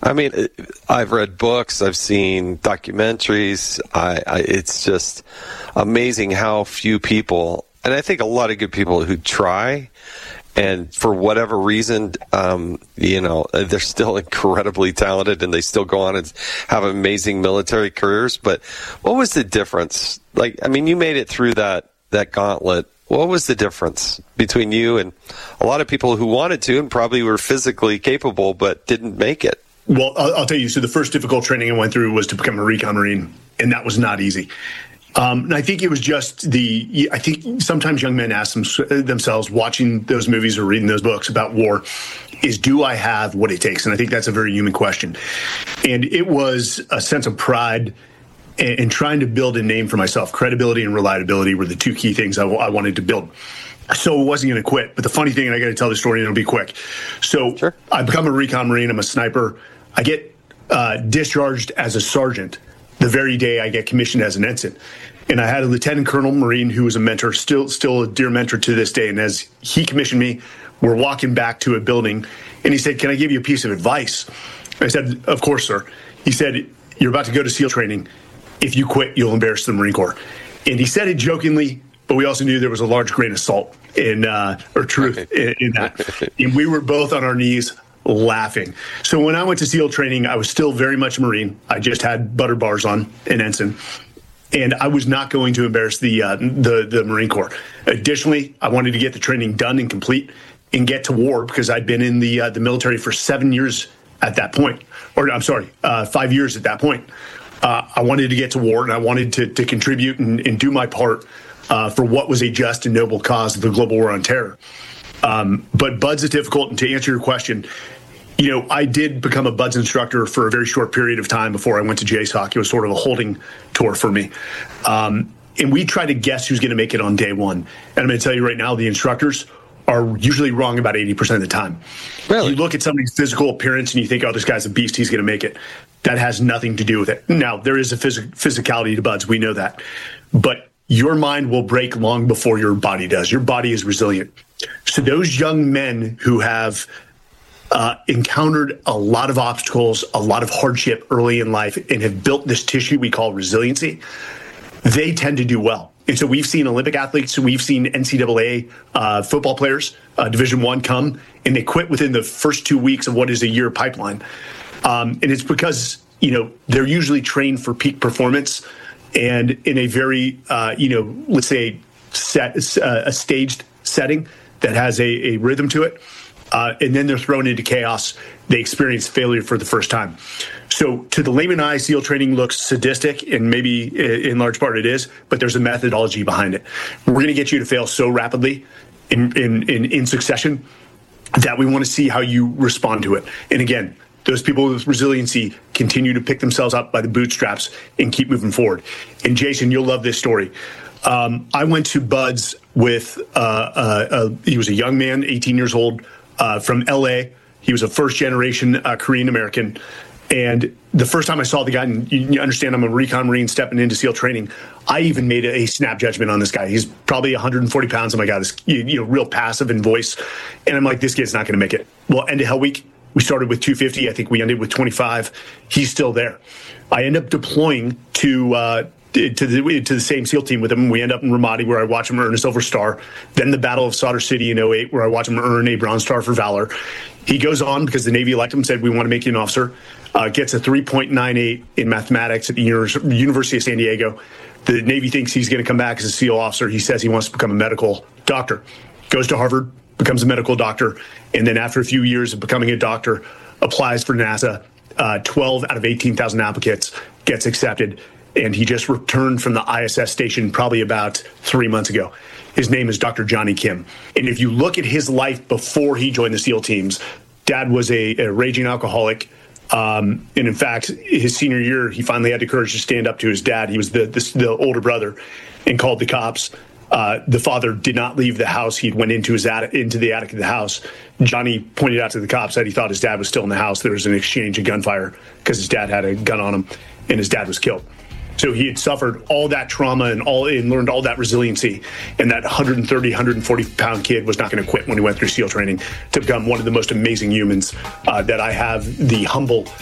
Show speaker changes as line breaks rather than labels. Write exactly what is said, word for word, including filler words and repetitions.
I mean, I've read books, I've seen documentaries. I, I, it's just amazing how few people, and I think a lot of good people who try, and for whatever reason, um, you know, they're still incredibly talented and they still go on and have amazing military careers. But what was the difference? Like, I mean, you made it through that, that gauntlet. What was the difference between you and a lot of people who wanted to and probably were physically capable but didn't make it?
Well, I'll, I'll tell you, so the first difficult training I went through was to become a recon Marine, and that was not easy. Um, and I think it was just the, I think sometimes young men ask them, themselves, watching those movies or reading those books about war, is do I have what it takes? And I think that's a very human question. And it was a sense of pride and, and trying to build a name for myself. Credibility and reliability were the two key things I, I wanted to build. So I wasn't going to quit. But the funny thing, and I got to tell the story, and it'll be quick. So sure. I become a recon Marine. I'm a sniper. I get uh, discharged as a sergeant the very day I get commissioned as an ensign. And I had a lieutenant colonel Marine who was a mentor, still still a dear mentor to this day. And as he commissioned me, we're walking back to a building, and he said, "Can I give you a piece of advice?" I said, "Of course, sir." He said, "You're about to go to SEAL training. If you quit, you'll embarrass the Marine Corps." And he said it jokingly, but we also knew there was a large grain of salt in, uh, or truth in, in that. And we were both on our knees laughing. So when I went to SEAL training, I was still very much Marine. I just had butter bars on, an ensign. And I was not going to embarrass the, uh, the, the Marine Corps. Additionally, I wanted to get the training done and complete and get to war, because I'd been in the, uh, the military for seven years at that point. Or I'm sorry, uh, five years at that point. Uh, I wanted to get to war, and I wanted to, to contribute and, and do my part uh, for what was a just and noble cause of the global war on terror. Um, but B U D S is difficult. And to answer your question, you know, I did become a B U D S instructor for a very short period of time before I went to J SOC. It was sort of a holding tour for me. Um, and we try to guess who's going to make it on day one. And I'm going to tell you right now, the instructors are usually wrong about eighty percent of the time. Really? You look at somebody's physical appearance and you think, oh, this guy's a beast, he's going to make it. That has nothing to do with it. Now, there is a phys- physicality to B U D S. We know that. But your mind will break long before your body does. Your body is resilient. So those young men who have uh, encountered a lot of obstacles, a lot of hardship early in life, and have built this tissue we call resiliency, they tend to do well. And so we've seen Olympic athletes, we've seen N C double A uh, football players, uh, Division One come, and they quit within the first two weeks of what is a year pipeline. Um, and it's because, you know, they're usually trained for peak performance and in a very, uh, you know, let's say set, uh, a staged setting that has a, a rhythm to it. Uh, and then they're thrown into chaos. They experience failure for the first time. So to the layman eye, SEAL training looks sadistic, and maybe in large part it is, but there's a methodology behind it. We're going to get you to fail so rapidly in, in, in, in succession that we want to see how you respond to it. And again, those people with resiliency continue to pick themselves up by the bootstraps and keep moving forward. And Jason, you'll love this story. Um, I went to B U D S with, uh, uh, uh, he was a young man, eighteen years old, uh, from L A. He was a first generation uh, Korean American. And the first time I saw the guy, and you understand I'm a recon Marine stepping into SEAL training, I even made a snap judgment on this guy. He's probably one hundred forty pounds. Oh my God, this, you know, real passive in voice. And I'm like, this kid's not going to make it. Well, end of Hell Week, we started with two fifty. I think we ended with twenty-five. He's still there. I end up deploying to uh, to the to the same SEAL team with him. We end up in Ramadi, where I watch him earn a Silver Star. Then the Battle of Sadr City in oh eight, where I watch him earn a Bronze Star for Valor. He goes on because the Navy elected him, said, we want to make you an officer. Uh, gets a three point nine eight in mathematics at the University of San Diego. The Navy thinks he's going to come back as a SEAL officer. He says he wants to become a medical doctor. Goes to Harvard, becomes a medical doctor, and then after a few years of becoming a doctor, applies for NASA. Uh, twelve out of eighteen thousand applicants, gets accepted, and he just returned from the I S S station probably about three months ago. His name is Doctor Johnny Kim. And if you look at his life before he joined the SEAL teams, Dad was a, a raging alcoholic. Um, and in fact, his senior year, he finally had the courage to stand up to his dad. He was the, the, the older brother, and called the cops. Uh, the father did not leave the house. He went into his attic, into the attic of the house. Johnny pointed out to the cops that he thought his dad was still in the house. There was an exchange of gunfire because his dad had a gun on him, and his dad was killed. So he had suffered all that trauma and all and learned all that resiliency. And that one thirty, one forty pound kid was not going to quit when he went through SEAL training to become one of the most amazing humans uh, that I have the humble